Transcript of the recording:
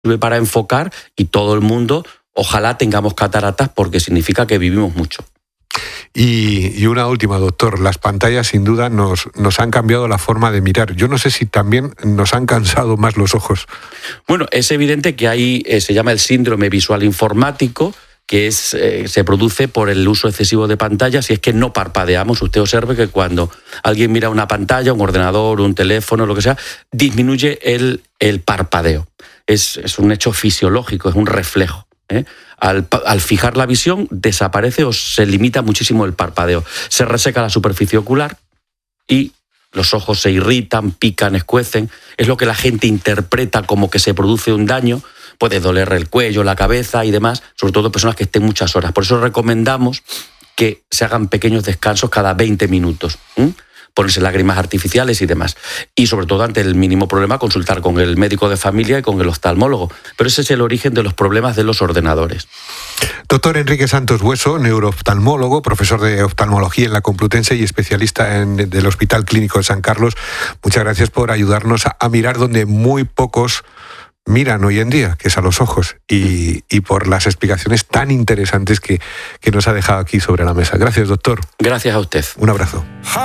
sirve para enfocar y todo el mundo, ojalá tengamos cataratas porque significa que vivimos mucho. Y una última, doctor. Las pantallas sin duda nos han cambiado la forma de mirar. Yo no sé si también nos han cansado más los ojos. Bueno, es evidente que hay, se llama el síndrome visual informático, que se produce por el uso excesivo de pantallas y es que no parpadeamos. Usted observe que cuando alguien mira una pantalla, un ordenador, un teléfono, lo que sea, disminuye el parpadeo. Es un hecho fisiológico, es un reflejo. Al fijar la visión desaparece o se limita muchísimo el parpadeo. Se reseca la superficie ocular y los ojos se irritan, pican, escuecen. Es lo que la gente interpreta como que se produce un daño. Puede doler el cuello, la cabeza y demás, sobre todo personas que estén muchas horas. Por eso recomendamos que se hagan pequeños descansos cada 20 minutos. Ponerse lágrimas artificiales y demás. Y sobre todo ante el mínimo problema consultar con el médico de familia y con el oftalmólogo. Pero ese es el origen de los problemas de los ordenadores. Doctor Enrique Santos Bueso, neurooftalmólogo, profesor de oftalmología en la Complutense y especialista del Hospital Clínico de San Carlos, muchas gracias por ayudarnos a mirar donde muy pocos miran hoy en día, que es a los ojos, y por las explicaciones tan interesantes que nos ha dejado aquí sobre la mesa. Gracias, doctor. Gracias a usted. Un abrazo.